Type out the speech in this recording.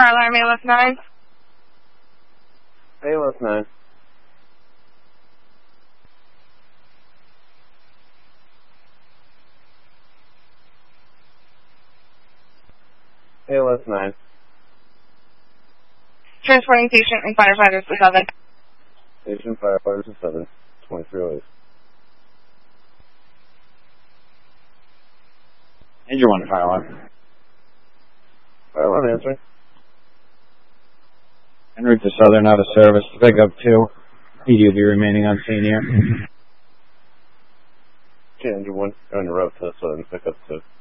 Fire alarm, ALS 9. ALS 9. ALS 9. Transporting patient and firefighters to 7. Patient, firefighters to 7. 2308. Engine 1, fire alarm. Fire alarm answering. En route to Southern, out of service. Pick up 2. PD will be remaining on scene here. Okay, Engine 1, on the route to Southern, pick up 2.